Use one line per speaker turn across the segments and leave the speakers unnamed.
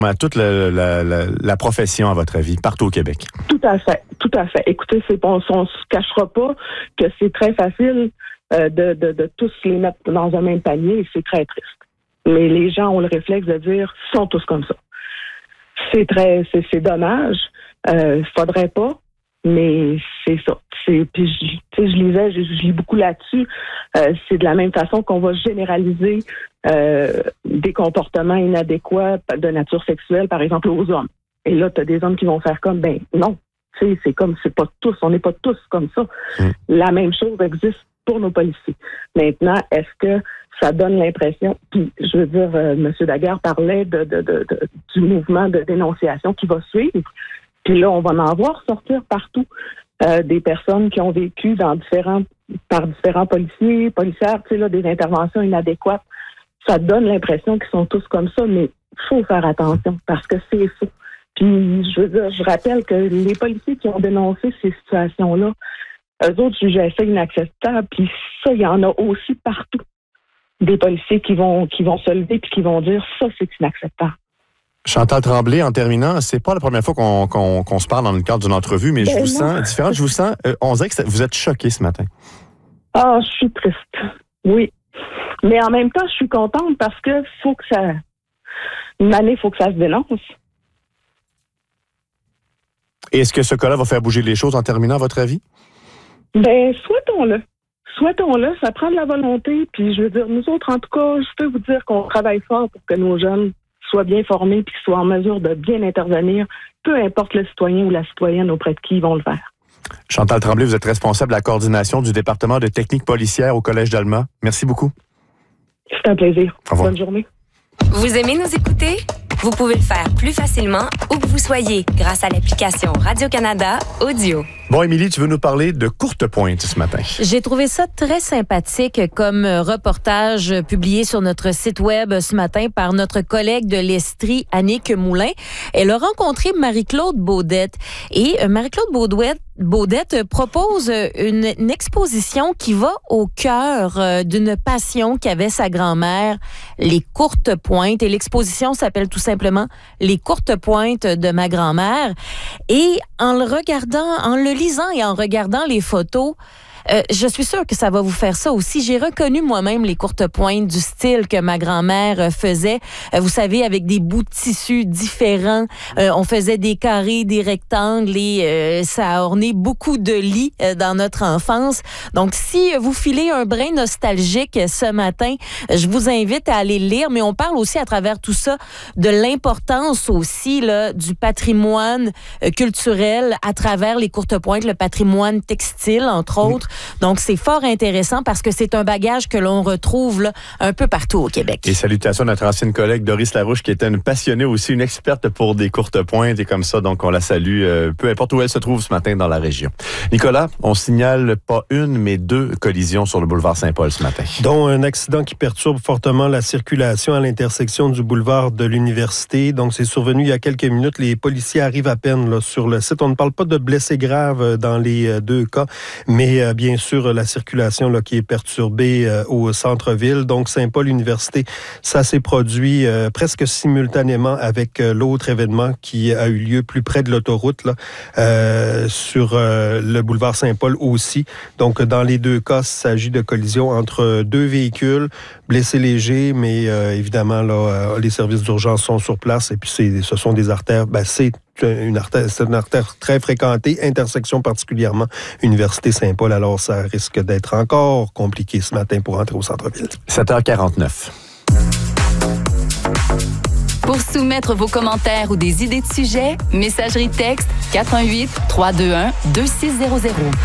à toute la profession, à votre avis, partout au Québec?
Tout à fait. Écoutez, on ne se cachera pas que c'est très facile de tous les mettre dans un même panier et c'est très triste. Mais les gens ont le réflexe de dire « sont tous comme ça ». C'est dommage. Faudrait pas, mais c'est ça. Puis je lis beaucoup là-dessus. C'est de la même façon qu'on va généraliser des comportements inadéquats de nature sexuelle, par exemple, aux hommes. Et là, tu as des hommes qui vont faire comme, non. C'est pas tous, on n'est pas tous comme ça. La même chose existe pour nos policiers. Maintenant, est-ce que ça donne l'impression, puis je veux dire, M. Daguerre parlait du mouvement de dénonciation qui va suivre, puis là, on va en voir sortir partout des personnes qui ont vécu par différents policières, des interventions inadéquates. Ça donne l'impression qu'ils sont tous comme ça, mais il faut faire attention parce que c'est faux. Puis, je rappelle que les policiers qui ont dénoncé ces situations-là, eux autres jugeaient ça inacceptable. Puis ça, il y en a aussi partout. Des policiers qui vont se lever puis qui vont dire ça, c'est inacceptable.
Chantal Tremblay, en terminant, c'est pas la première fois qu'on se parle dans le cadre d'une entrevue, mais je vous sens différente. Je vous sens, on dirait que vous êtes choquée ce matin.
Ah, je suis triste. Oui. Mais en même temps, je suis contente parce que une année, il faut que ça se dénonce.
Et est-ce que ce cas-là va faire bouger les choses en terminant, à votre avis?
Souhaitons-le. Souhaitons-le, ça prend de la volonté. Puis je veux dire, nous autres, en tout cas, je peux vous dire qu'on travaille fort pour que nos jeunes soient bien formés et qu'ils soient en mesure de bien intervenir, peu importe le citoyen ou la citoyenne auprès de qui ils vont le faire.
Chantal Tremblay, vous êtes responsable de la coordination du département de technique policière au Collège d'Alma. Merci beaucoup.
C'est un plaisir.
Au revoir.
Bonne journée.
Vous aimez nous écouter? Vous pouvez le faire plus facilement où que vous soyez grâce à l'application Radio-Canada Audio.
Bon, Émilie, tu veux nous parler de Courte Pointe ce matin.
J'ai trouvé ça très sympathique comme reportage publié sur notre site web ce matin par notre collègue de l'Estrie, Annick Moulin. Elle a rencontré Marie-Claude Baudette. Et Marie-Claude Baudette propose une exposition qui va au cœur d'une passion qu'avait sa grand-mère, les courtes pointes. Et l'exposition s'appelle tout simplement Les courtes pointes de ma grand-mère. Et en le lisant et en regardant les photos, je suis sûre que ça va vous faire ça aussi. J'ai reconnu moi-même les courtes pointes du style que ma grand-mère faisait. Vous savez, avec des bouts de tissu différents. On faisait des carrés, des rectangles et ça a orné beaucoup de lits dans notre enfance. Donc, si vous filez un brin nostalgique ce matin, je vous invite à aller lire. Mais on parle aussi à travers tout ça de l'importance aussi là, du patrimoine culturel à travers les courtes pointes, le patrimoine textile, entre autres. Donc, c'est fort intéressant parce que c'est un bagage que l'on retrouve là, un peu partout au Québec.
Et salutations à notre ancienne collègue Doris Larouche, qui était une passionnée aussi, une experte pour des courtes pointes et comme ça. Donc, on la salue, peu importe où elle se trouve ce matin dans la région. Nicolas, on signale pas une, mais 2 collisions sur le boulevard Saint-Paul ce matin.
Dont un accident qui perturbe fortement la circulation à l'intersection du boulevard de l'Université. Donc, c'est survenu il y a quelques minutes. Les policiers arrivent à peine là, sur le site. On ne parle pas de blessés graves dans les 2 cas, mais bien sûr, la circulation là, qui est perturbée au centre-ville. Donc, Saint-Paul-Université, ça s'est produit presque simultanément avec l'autre événement qui a eu lieu plus près de l'autoroute, là, sur le boulevard Saint-Paul aussi. Donc, dans les 2 cas, il s'agit de collisions entre 2 véhicules, blessés légers, mais évidemment, là, les services d'urgence sont sur place et puis ce sont des artères, c'est une artère très fréquentée, intersection particulièrement Université Saint-Paul. Alors, ça risque d'être encore compliqué ce matin pour entrer au centre-ville.
7h49.
Pour soumettre vos commentaires ou des idées de sujets, messagerie texte 418-321-2600.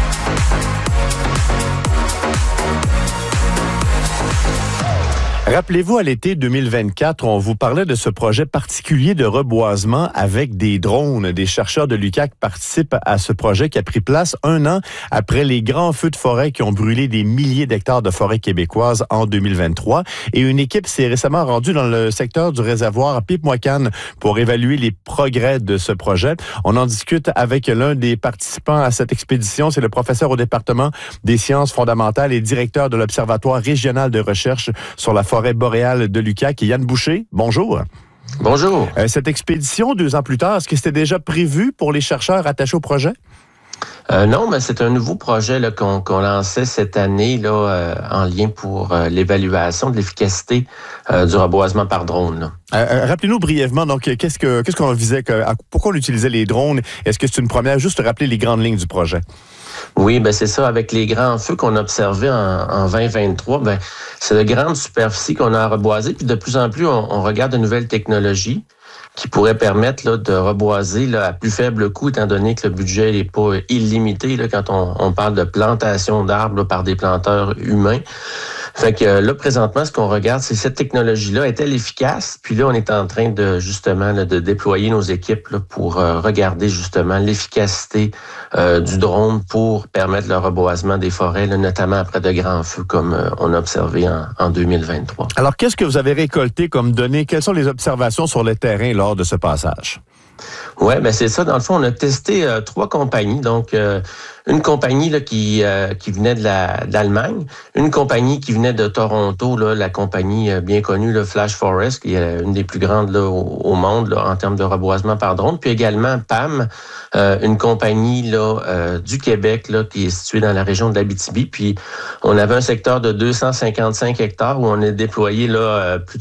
Rappelez-vous, à l'été 2024, on vous parlait de ce projet particulier de reboisement avec des drones. Des chercheurs de l'UQAC participent à ce projet qui a pris place 1 an après les grands feux de forêt qui ont brûlé des milliers d'hectares de forêt québécoises en 2023. Et une équipe s'est récemment rendue dans le secteur du réservoir Pipe-Moicane pour évaluer les progrès de ce projet. On en discute avec l'un des participants à cette expédition. C'est le professeur au département des sciences fondamentales et directeur de l'Observatoire régional de recherche sur la forêt boréale de l'UQAC, Yann Boucher. Bonjour.
Bonjour.
Cette expédition, 2 ans plus tard, est-ce que c'était déjà prévu pour les chercheurs attachés au projet?
Non, mais c'est un nouveau projet là, qu'on lançait cette année là, en lien pour l'évaluation de l'efficacité du reboisement par drone.
Rappelez-nous brièvement, donc, qu'est-ce qu'on visait? Pourquoi on utilisait les drones? Est-ce que c'est une première? Juste rappeler les grandes lignes du projet.
Oui, ben c'est ça. Avec les grands feux qu'on a observés en 2023, ben c'est de grandes superficies qu'on a à reboiser. Puis de plus en plus, on regarde de nouvelles technologies qui pourraient permettre là, de reboiser là, à plus faible coût, étant donné que le budget n'est pas illimité là, quand on parle de plantation d'arbres là, par des planteurs humains. Fait que là, présentement, ce qu'on regarde, c'est cette technologie-là, est-elle efficace? Puis là, on est en train de justement là, de déployer nos équipes là, pour regarder justement l'efficacité du drone pour permettre le reboisement des forêts, là, notamment après de grands feux comme on a observé en 2023.
Alors, qu'est-ce que vous avez récolté comme données? Quelles sont les observations sur le terrain lors de ce passage?
Oui, ben c'est ça. Dans le fond, on a testé 3 compagnies. Donc, une compagnie là, qui venait d'Allemagne, une compagnie qui venait de Toronto, là, la compagnie bien connue, là, Flash Forest, qui est une des plus grandes là, au monde là, en termes de reboisement par drone. Puis également PAM, une compagnie là, du Québec là, qui est située dans la région de l'Abitibi. Puis on avait un secteur de 255 hectares où on a déployé là, plus de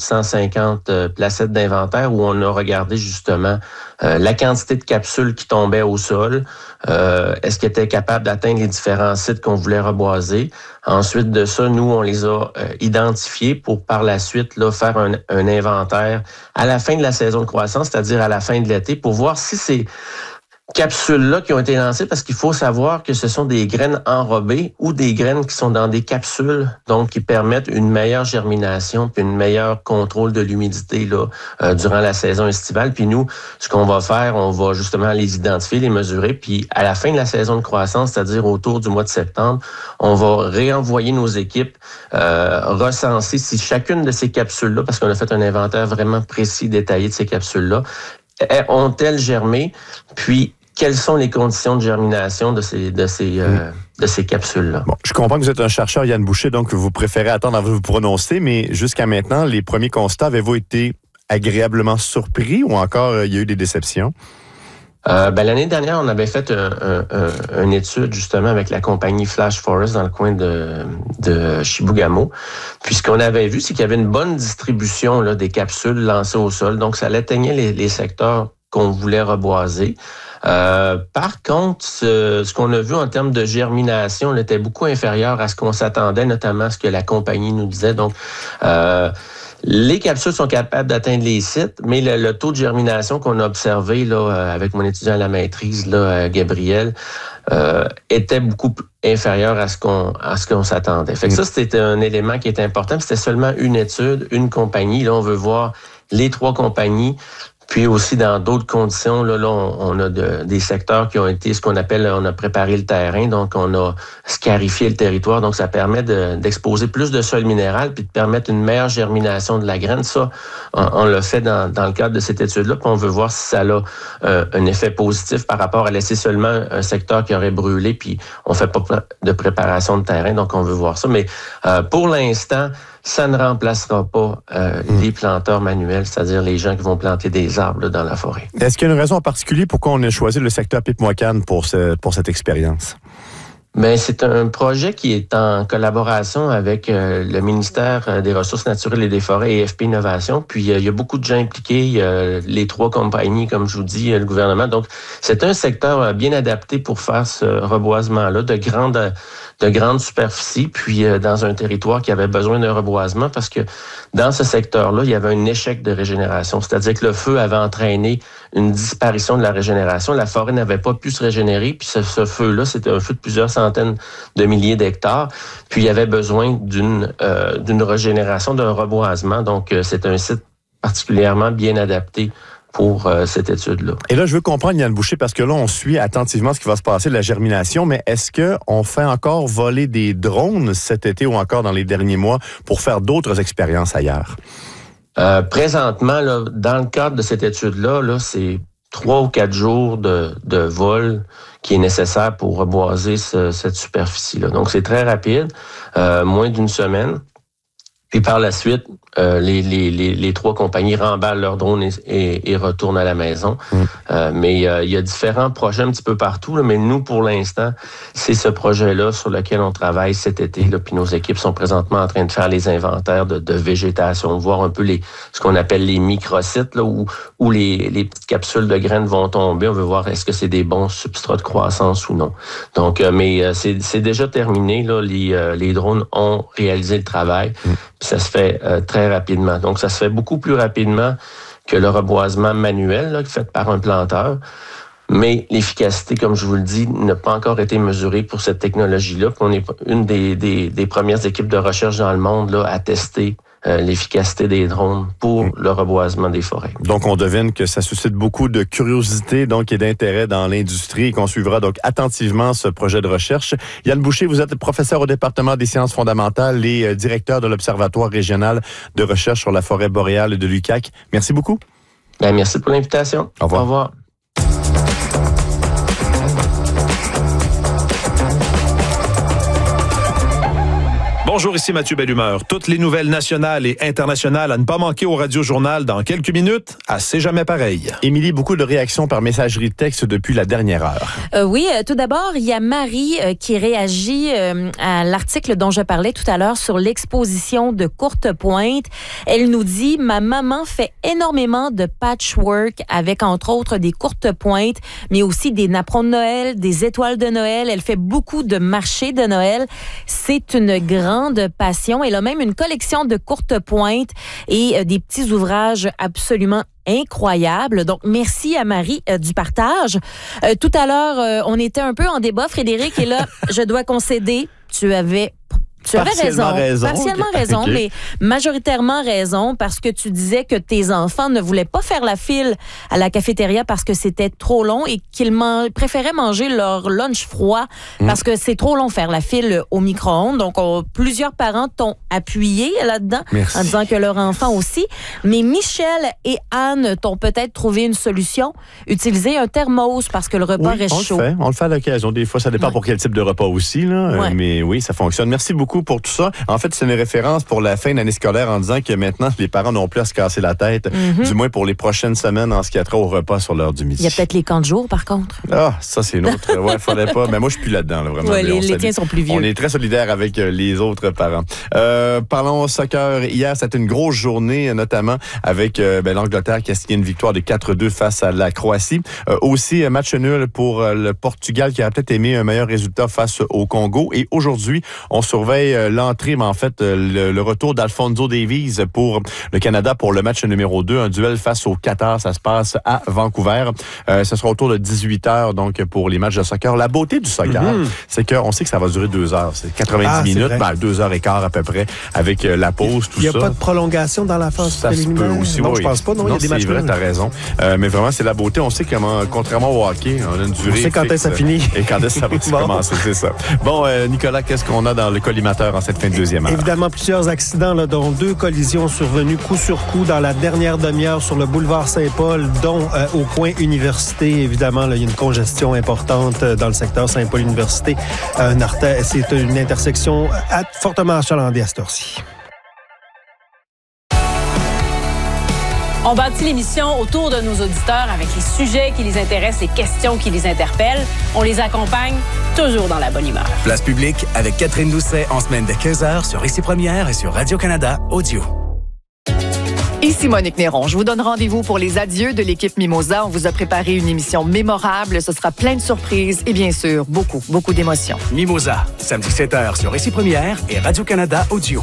150 placettes d'inventaire où on a regardé justement la quantité de capsules qui tombaient au sol, est-ce qu'ils étaient capables d'atteindre les différents sites qu'on voulait reboiser. Ensuite de ça, nous, on les a identifiés pour par la suite là, faire un inventaire à la fin de la saison de croissance, c'est-à-dire à la fin de l'été, pour voir si ces capsules-là qui ont été lancées, parce qu'il faut savoir que ce sont des graines enrobées ou des graines qui sont dans des capsules, donc qui permettent une meilleure germination puis une meilleure contrôle de l'humidité là durant la saison estivale. Puis nous, ce qu'on va faire, on va justement les identifier, les mesurer, puis à la fin de la saison de croissance, c'est-à-dire autour du mois de septembre, on va réenvoyer nos équipes recenser si chacune de ces capsules-là, parce qu'on a fait un inventaire vraiment précis, détaillé de ces capsules-là, ont-elles germé, puis quelles sont les conditions de germination de ces capsules-là? Bon,
je comprends que vous êtes un chercheur, Yann Boucher, donc vous préférez attendre avant de vous prononcer, mais jusqu'à maintenant, les premiers constats, avez-vous été agréablement surpris ou encore il y a eu des déceptions?
L'année dernière, on avait fait une étude justement avec la compagnie Flash Forest dans le coin de Chibougamau. Puis ce qu'on avait vu, c'est qu'il y avait une bonne distribution là, des capsules lancées au sol. Donc, ça atteignait les secteurs qu'on voulait reboiser. Par contre, ce qu'on a vu en termes de germination, on était beaucoup inférieur à ce qu'on s'attendait, notamment à ce que la compagnie nous disait. Donc, les capsules sont capables d'atteindre les sites, mais le taux de germination qu'on a observé là, avec mon étudiant à la maîtrise, là, Gabriel, était beaucoup inférieur à ce qu'on s'attendait. Fait que ça, c'était un élément qui était important. C'était seulement une étude, une compagnie. Là, on veut voir les 3 compagnies. Puis aussi, dans d'autres conditions, là on a des secteurs qui ont été ce qu'on appelle, on a préparé le terrain, donc on a scarifié le territoire. Donc, ça permet d'exposer plus de sol minéral puis de permettre une meilleure germination de la graine. Ça, on l'a fait dans le cadre de cette étude-là, puis on veut voir si ça a un effet positif par rapport à laisser seulement un secteur qui aurait brûlé, puis on fait pas de préparation de terrain, donc on veut voir ça. Mais pour l'instant, ça ne remplacera pas les planteurs manuels, c'est-à-dire les gens qui vont planter des arbres là, dans la forêt.
Est-ce qu'il y a une raison en particulier pourquoi on a choisi le secteur Pipmoacan pour cette expérience?
Mais c'est un projet qui est en collaboration avec le ministère des Ressources naturelles et des Forêts et FP Innovation. Puis il y a beaucoup de gens impliqués, les 3 compagnies, comme je vous dis, le gouvernement. Donc c'est un secteur bien adapté pour faire ce reboisement-là de grandes superficies, puis dans un territoire qui avait besoin d'un reboisement parce que dans ce secteur-là, il y avait un échec de régénération. C'est-à-dire que le feu avait entraîné une disparition de la régénération. La forêt n'avait pas pu se régénérer, puis ce feu-là, c'était un feu de plusieurs centaines de milliers d'hectares. Puis il y avait besoin d'une régénération, d'un reboisement. Donc, c'est un site particulièrement bien adapté pour cette étude-là.
Et là, je veux comprendre, Yann Boucher, parce que là, on suit attentivement ce qui va se passer de la germination, mais est-ce qu'on fait encore voler des drones cet été ou encore dans les derniers mois pour faire d'autres expériences ailleurs?
Présentement, là, dans le cadre de cette étude-là, c'est 3 ou 4 jours de vol qui est nécessaire pour reboiser cette superficie-là. Donc, c'est très rapide, moins d'une semaine. Puis par la suite, les 3 compagnies remballent leurs drones et retournent à la maison. Mais il y a différents projets un petit peu partout, là, mais nous, pour l'instant, c'est ce projet-là sur lequel on travaille cet été. Là, puis nos équipes sont présentement en train de faire les inventaires de végétation, voir un peu ce qu'on appelle les microsites, là, où les petites capsules de graines vont tomber. On veut voir est-ce que c'est des bons substrats de croissance ou non. Donc, mais c'est déjà terminé. Là, les drones ont réalisé le travail. Puis ça se fait très rapidement. Donc, ça se fait beaucoup plus rapidement que le reboisement manuel là, fait par un planteur. Mais l'efficacité, comme je vous le dis, n'a pas encore été mesurée pour cette technologie-là. Puis on est une des premières équipes de recherche dans le monde là, à tester l'efficacité des drones pour le reboisement des forêts.
Donc, on devine que ça suscite beaucoup de curiosité donc et d'intérêt dans l'industrie et qu'on suivra donc attentivement ce projet de recherche. Yann Boucher, vous êtes professeur au département des sciences fondamentales et directeur de l'Observatoire régional de recherche sur la forêt boréale de l'UQAC. Merci beaucoup.
Bien, merci pour l'invitation.
Au revoir.
Au revoir.
Bonjour, ici Mathieu Bellumeur. Toutes les nouvelles nationales et internationales à ne pas manquer au Radio-Journal dans quelques minutes. À C'est jamais pareil.
Émilie, beaucoup de réactions par messagerie texte depuis la dernière heure.
Oui, tout d'abord, il y a Marie qui réagit à l'article dont je parlais tout à l'heure sur l'exposition de Courtepointe. Elle nous dit « Ma maman fait énormément de patchwork avec, entre autres, des courtepointes, mais aussi des napperons de Noël, des étoiles de Noël. Elle fait beaucoup de marchés de Noël. C'est une grande passion. Elle a même une collection de courtepointes et des petits ouvrages absolument incroyables. Donc, merci à Marie du partage. Tout à l'heure, on était un peu en débat, Frédéric, et là, je dois concéder, tu avais raison. Partiellement raison, okay. Mais majoritairement raison parce que tu disais que tes enfants ne voulaient pas faire la file à la cafétéria parce que c'était trop long et qu'ils préféraient manger leur lunch froid parce que c'est trop long faire la file au micro-ondes. Donc, plusieurs parents t'ont appuyé là-dedans.
Merci.
En disant que leur enfant aussi. Mais Michel et Anne t'ont peut-être trouvé une solution. Utiliser un thermos parce que le repas reste chaud.
On le fait à l'occasion. Des fois, ça dépend pour quel type de repas aussi. Là. Mais oui, ça fonctionne. Merci beaucoup pour tout ça. En fait, c'est une référence pour la fin de l'année scolaire en disant que maintenant, les parents n'ont plus à se casser la tête, du moins pour les prochaines semaines en ce qui a trait au repas sur l'heure du midi.
Il y a peut-être les camps de jour, par contre.
Ah, ça, c'est une autre. Ouais, fallait pas. Mais moi, je suis plus là-dedans, là, vraiment.
Ouais, les tiens sont plus vieux.
On est très solidaires avec les autres parents. Parlons soccer. Hier, c'était une grosse journée, notamment avec l'Angleterre qui a signé une victoire de 4-2 face à la Croatie. Aussi, match nul pour le Portugal qui a peut-être aimé un meilleur résultat face au Congo. Et aujourd'hui, on surveille l'entrée, mais en fait, le retour d'Alphonso Davies pour le Canada pour le match numéro 2, un duel face au Qatar. Ça se passe à Vancouver. Ce sera autour de 18h, donc, pour les matchs de soccer. La beauté du soccer, c'est qu'on sait que ça va durer 2 heures. C'est 90 minutes, 2h15 à peu près, avec la pause, tout ça.
Il n'y a pas de prolongation dans la phase préliminaire?
Ça se peut aussi,
non,
oui.
Je pense pas. Non, il y a des matchs.
C'est vrai, t'as raison. Mais vraiment, c'est la beauté. On sait comment, contrairement au hockey, on a une durée.
On sait quand est-ce que ça finit.
Et quand est-ce que ça va commencer, c'est ça. Bon, Nicolas, qu'est-ce qu'on a dans le collimateur en cette fin de deuxième heure?
Évidemment, plusieurs accidents, là, dont 2 collisions survenues coup sur coup dans la dernière demi-heure sur le boulevard Saint-Paul, dont au coin Université. Évidemment, là, il y a une congestion importante dans le secteur Saint-Paul-Université. C'est une intersection fortement achalandée à cette heure-ci.
On bâtit l'émission autour de nos auditeurs avec les sujets qui les intéressent, les questions qui les interpellent. On les accompagne toujours dans la bonne humeur.
Place publique avec Catherine Doucet en semaine de 15h sur Ici Première et sur Radio-Canada Audio.
Ici Monique Néron. Je vous donne rendez-vous pour les adieux de l'équipe Mimosa. On vous a préparé une émission mémorable. Ce sera plein de surprises et bien sûr, beaucoup d'émotions.
Mimosa, samedi 7h sur Ici Première et Radio-Canada Audio.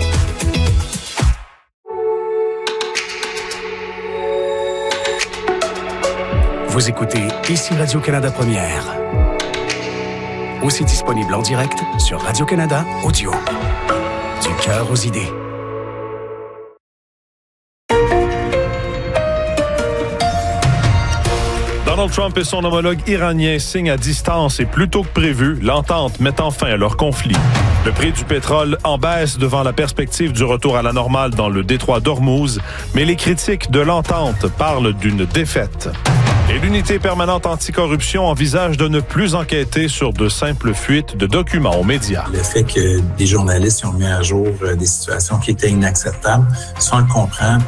Vous écoutez Ici Radio-Canada Première. Aussi disponible en direct sur Radio-Canada Audio. Du cœur aux idées.
Donald Trump et son homologue iranien signent à distance et plus tôt que prévu l'entente mettant fin à leur conflit. Le prix du pétrole en baisse devant la perspective du retour à la normale dans le détroit d'Ormuz, mais les critiques de l'entente parlent d'une défaite. Et l'unité permanente anticorruption envisage de ne plus enquêter sur de simples fuites de documents aux médias.
Le fait que des journalistes ont mis à jour des situations qui étaient inacceptables, sans le comprendre.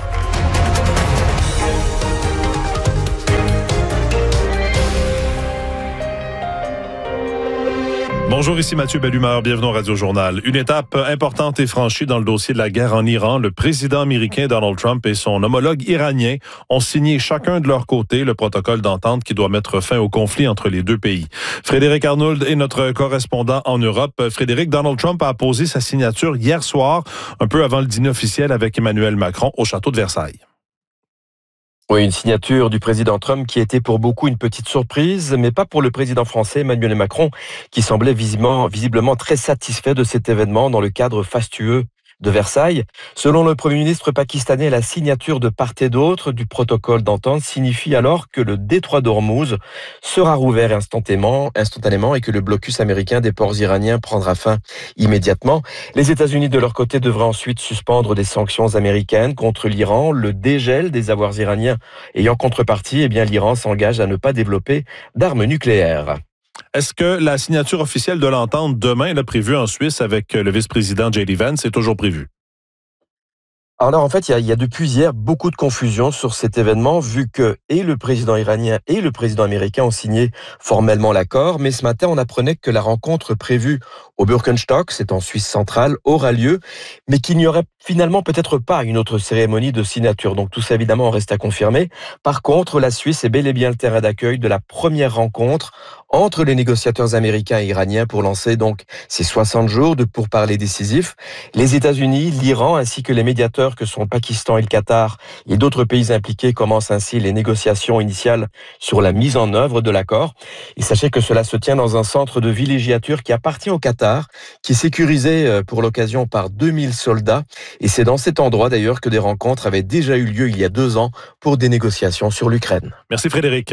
Bonjour, ici Mathieu Bellumeur, bienvenue au Radio Journal. Une étape importante est franchie dans le dossier de la guerre en Iran. Le président américain Donald Trump et son homologue iranien ont signé chacun de leur côté le protocole d'entente qui doit mettre fin au conflit entre les deux pays. Frédéric Arnould est notre correspondant en Europe. Frédéric, Donald Trump a apposé sa signature hier soir, un peu avant le dîner officiel avec Emmanuel Macron au château de Versailles.
Oui, une signature du président Trump qui était pour beaucoup une petite surprise, mais pas pour le président français Emmanuel Macron, qui semblait visiblement très satisfait de cet événement dans le cadre fastueux de Versailles. Selon le Premier ministre pakistanais, la signature de part et d'autre du protocole d'entente signifie alors que le détroit d'Ormuz sera rouvert instantanément et que le blocus américain des ports iraniens prendra fin immédiatement. Les États-Unis, de leur côté, devraient ensuite suspendre des sanctions américaines contre l'Iran, le dégel des avoirs iraniens et en contrepartie, l'Iran s'engage à ne pas développer d'armes nucléaires.
Est-ce que la signature officielle de l'entente demain, prévue en Suisse avec le vice-président J.D. Vance, est toujours prévue?
Alors en fait, il y a depuis hier beaucoup de confusion sur cet événement, vu que et le président iranien et le président américain ont signé formellement l'accord. Mais ce matin, on apprenait que la rencontre prévue au Birkenstock, c'est en Suisse centrale, aura lieu, mais qu'il n'y aurait finalement peut-être pas une autre cérémonie de signature. Donc tout ça, évidemment, reste à confirmer. Par contre, la Suisse est bel et bien le terrain d'accueil de la première rencontre entre les négociateurs américains et iraniens pour lancer donc ces 60 jours de pourparlers décisifs. Les États-Unis, l'Iran ainsi que les médiateurs que sont le Pakistan et le Qatar et d'autres pays impliqués commencent ainsi les négociations initiales sur la mise en œuvre de l'accord. Et sachez que cela se tient dans un centre de villégiature qui appartient au Qatar, qui est sécurisé pour l'occasion par 2000 soldats. Et c'est dans cet endroit d'ailleurs que des rencontres avaient déjà eu lieu il y a 2 ans pour des négociations sur l'Ukraine.
Merci Frédéric.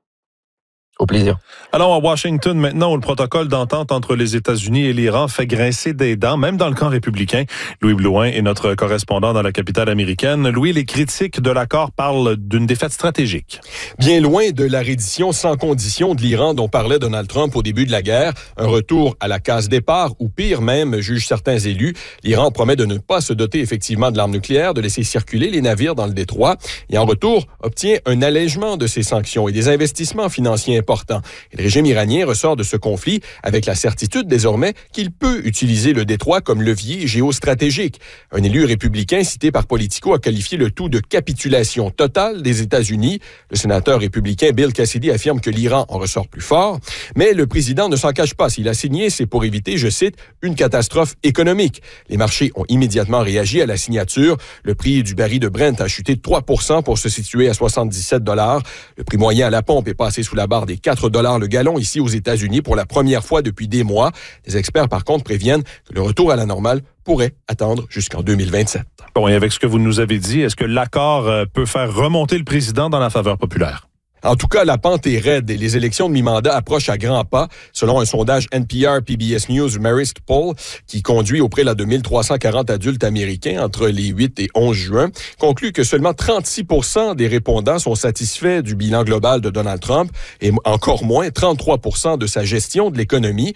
Au plaisir.
Allons à Washington maintenant, où le protocole d'entente entre les États-Unis et l'Iran fait grincer des dents, même dans le camp républicain. Louis Blouin est notre correspondant dans la capitale américaine. Louis, les critiques de l'accord parlent d'une défaite stratégique.
Bien loin de la reddition sans condition de l'Iran dont parlait Donald Trump au début de la guerre, un retour à la case départ, ou pire même, jugent certains élus. L'Iran promet de ne pas se doter effectivement de l'arme nucléaire, de laisser circuler les navires dans le détroit, et en retour, obtient un allègement de ses sanctions et des investissements financiers important. Et le régime iranien ressort de ce conflit avec la certitude désormais qu'il peut utiliser le détroit comme levier géostratégique. Un élu républicain cité par Politico a qualifié le tout de capitulation totale des États-Unis. Le sénateur républicain Bill Cassidy affirme que l'Iran en ressort plus fort, mais le président ne s'en cache pas. S'il a signé, c'est pour éviter, je cite, une catastrophe économique. Les marchés ont immédiatement réagi à la signature. Le prix du baril de Brent a chuté de 3% pour se situer à 77 $. Le prix moyen à la pompe est passé sous la barre des 4 $ le gallon ici aux États-Unis pour la première fois depuis des mois. Les experts, par contre, préviennent que le retour à la normale pourrait attendre jusqu'en 2027.
Bon, et avec ce que vous nous avez dit, est-ce que l'accord peut faire remonter le président dans la faveur populaire?
En tout cas, la pente est raide et les élections de mi-mandat approchent à grands pas. Selon un sondage NPR PBS News Marist Poll, qui conduit auprès de 1340 adultes américains entre les 8 et 11 juin, conclut que seulement 36% des répondants sont satisfaits du bilan global de Donald Trump et encore moins 33% de sa gestion de l'économie.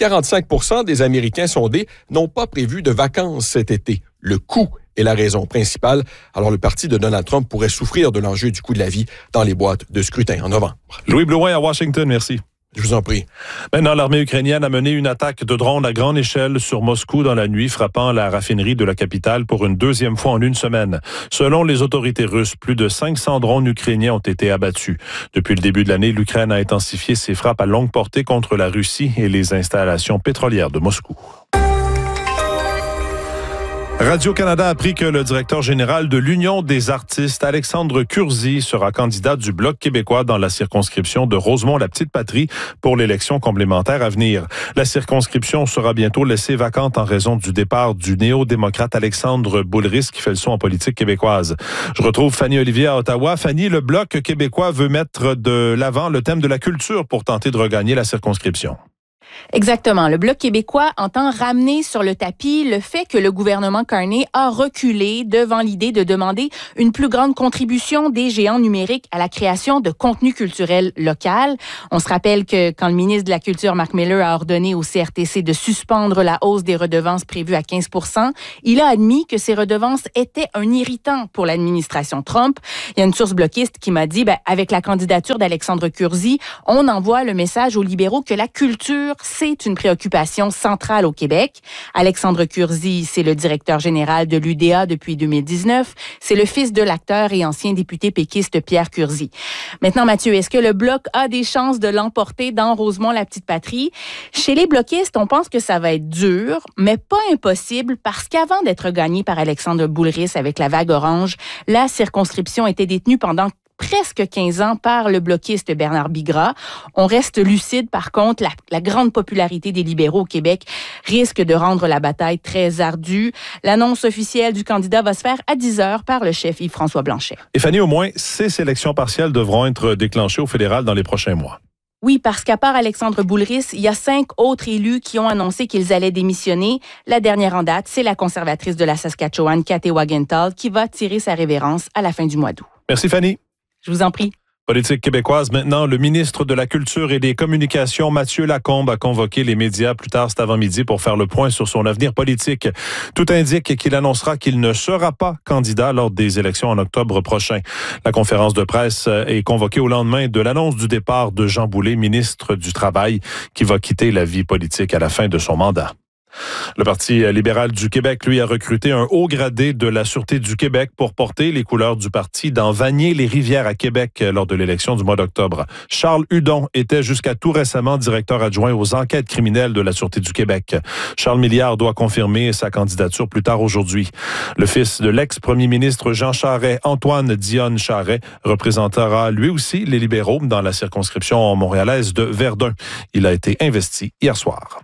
45% des Américains sondés n'ont pas prévu de vacances cet été. Le coût est la raison principale. Alors, le parti de Donald Trump pourrait souffrir de l'enjeu du coût de la vie dans les boîtes de scrutin en novembre.
Louis Blouin à Washington, merci.
Je vous en prie.
Maintenant, l'armée ukrainienne a mené une attaque de drones à grande échelle sur Moscou dans la nuit, frappant la raffinerie de la capitale pour une 2e fois en une semaine. Selon les autorités russes, plus de 500 drones ukrainiens ont été abattus. Depuis le début de l'année, l'Ukraine a intensifié ses frappes à longue portée contre la Russie et les installations pétrolières de Moscou. Radio-Canada a appris que le directeur général de l'Union des artistes, Alexandre Curzi, sera candidat du Bloc québécois dans la circonscription de Rosemont-la-Petite-Patrie pour l'élection complémentaire à venir. La circonscription sera bientôt laissée vacante en raison du départ du néo-démocrate Alexandre Boulris qui fait le saut en politique québécoise. Je retrouve Fanny Olivier à Ottawa. Fanny, le Bloc québécois veut mettre de l'avant le thème de la culture pour tenter de regagner la circonscription.
Exactement. Le Bloc québécois entend ramener sur le tapis le fait que le gouvernement Carney a reculé devant l'idée de demander une plus grande contribution des géants numériques à la création de contenu culturel local. On se rappelle que quand le ministre de la Culture, Marc Miller, a ordonné au CRTC de suspendre la hausse des redevances prévues à 15 %, il a admis que ces redevances étaient un irritant pour l'administration Trump. Il y a une source bloquiste qui m'a dit, avec la candidature d'Alexandre Curzi, on envoie le message aux libéraux que la culture, c'est une préoccupation centrale au Québec. Alexandre Curzi, c'est le directeur général de l'UDA depuis 2019. C'est le fils de l'acteur et ancien député péquiste Pierre Curzi. Maintenant, Mathieu, est-ce que le Bloc a des chances de l'emporter dans Rosemont-la-Petite-Patrie? Chez les bloquistes, on pense que ça va être dur, mais pas impossible, parce qu'avant d'être gagné par Alexandre Boulris avec la vague orange, la circonscription était détenue pendant presque 15 ans par le bloquiste Bernard Bigras. On reste lucide, par contre, la grande popularité des libéraux au Québec risque de rendre la bataille très ardue. L'annonce officielle du candidat va se faire à 10h par le chef Yves-François Blanchet.
Et Fanny, au moins 6 élections partielles devront être déclenchées au fédéral dans les prochains mois.
Oui, parce qu'à part Alexandre Boulris, il y a 5 autres élus qui ont annoncé qu'ils allaient démissionner. La dernière en date, c'est la conservatrice de la Saskatchewan, Cathy Wagenthal, qui va tirer sa révérence à la fin du mois d'août.
Merci Fanny.
Je vous en prie.
Politique québécoise maintenant, le ministre de la Culture et des Communications, Mathieu Lacombe, a convoqué les médias plus tard cet avant-midi pour faire le point sur son avenir politique. Tout indique qu'il annoncera qu'il ne sera pas candidat lors des élections en octobre prochain. La conférence de presse est convoquée au lendemain de l'annonce du départ de Jean Boulet, ministre du Travail, qui va quitter la vie politique à la fin de son mandat. Le Parti libéral du Québec, lui, a recruté un haut gradé de la Sûreté du Québec pour porter les couleurs du parti dans Vanier-les-Rivières à Québec lors de l'élection du mois d'octobre. Charles Hudon était jusqu'à tout récemment directeur adjoint aux enquêtes criminelles de la Sûreté du Québec. Charles Milliard doit confirmer sa candidature plus tard aujourd'hui. Le fils de l'ex-premier ministre Jean Charest, Antoine Dionne Charest, représentera lui aussi les libéraux dans la circonscription montréalaise de Verdun. Il a été investi hier soir.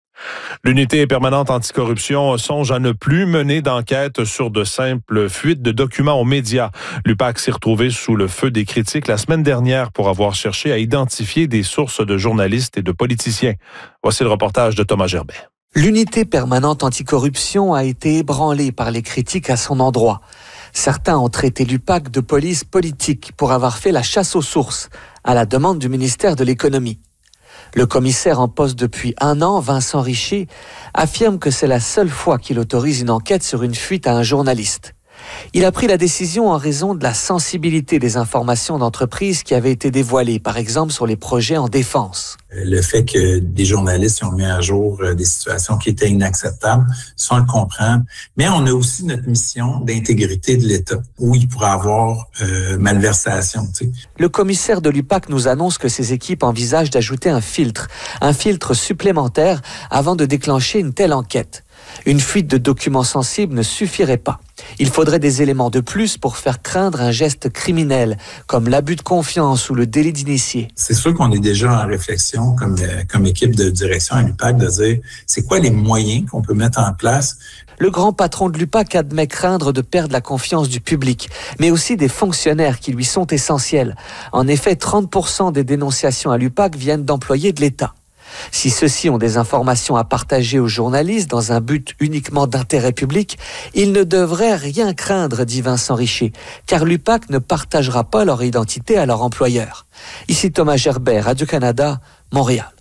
L'unité permanente anticorruption songe à ne plus mener d'enquête sur de simples fuites de documents aux médias. L'UPAC s'est retrouvé sous le feu des critiques la semaine dernière pour avoir cherché à identifier des sources de journalistes et de politiciens. Voici le reportage de Thomas Gerbet.
L'unité permanente anticorruption a été ébranlée par les critiques à son endroit. Certains ont traité l'UPAC de police politique pour avoir fait la chasse aux sources, à la demande du ministère de l'Économie. Le commissaire en poste depuis 1 an, Vincent Richer, affirme que c'est la seule fois qu'il autorise une enquête sur une fuite à un journaliste. Il a pris la décision en raison de la sensibilité des informations d'entreprise qui avaient été dévoilées, par exemple sur les projets en défense.
Le fait que des journalistes ont mis à jour des situations qui étaient inacceptables, ça on le comprend. Mais on a aussi notre mission d'intégrité de l'État, où il pourrait avoir malversation.
Le commissaire de l'UPAC nous annonce que ses équipes envisagent d'ajouter un filtre supplémentaire avant de déclencher une telle enquête. Une fuite de documents sensibles ne suffirait pas. Il faudrait des éléments de plus pour faire craindre un geste criminel, comme l'abus de confiance ou le délit d'initié.
C'est sûr qu'on est déjà en réflexion, comme équipe de direction à l'UPAC, de dire c'est quoi les moyens qu'on peut mettre en place.
Le grand patron de l'UPAC admet craindre de perdre la confiance du public, mais aussi des fonctionnaires qui lui sont essentiels. En effet, 30% des dénonciations à l'UPAC viennent d'employés de l'État. Si ceux-ci ont des informations à partager aux journalistes dans un but uniquement d'intérêt public, ils ne devraient rien craindre, dit Vincent Richer, car l'UPAC ne partagera pas leur identité à leur employeur. Ici Thomas Gerbet, Radio-Canada, Montréal.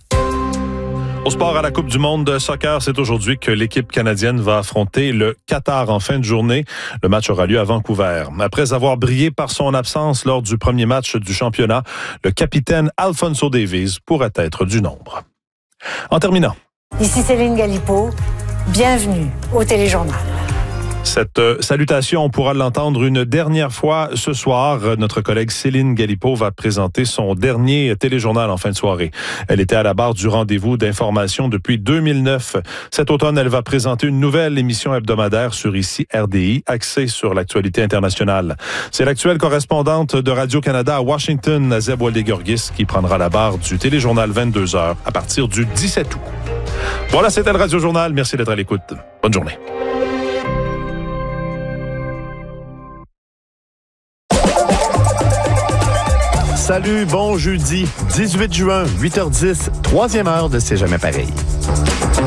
Au sport, à la Coupe du monde de soccer, c'est aujourd'hui que l'équipe canadienne va affronter le Qatar en fin de journée. Le match aura lieu à Vancouver. Après avoir brillé par son absence lors du premier match du championnat, le capitaine Alphonso Davies pourrait être du nombre. En terminant.
Ici Céline Galipeau. Bienvenue au Téléjournal.
Cette salutation, on pourra l'entendre une dernière fois ce soir. Notre collègue Céline Galipeau va présenter son dernier téléjournal en fin de soirée. Elle était à la barre du rendez-vous d'information depuis 2009. Cet automne, elle va présenter une nouvelle émission hebdomadaire sur ici RDI, axée sur l'actualité internationale. C'est l'actuelle correspondante de Radio-Canada à Washington, Nazeb Waldegorgis, qui prendra la barre du téléjournal 22h à partir du 17 août. Voilà, c'était le Radio-Journal. Merci d'être à l'écoute. Bonne journée.
Salut, bon jeudi, 18 juin, 8h10, troisième heure de C'est jamais pareil.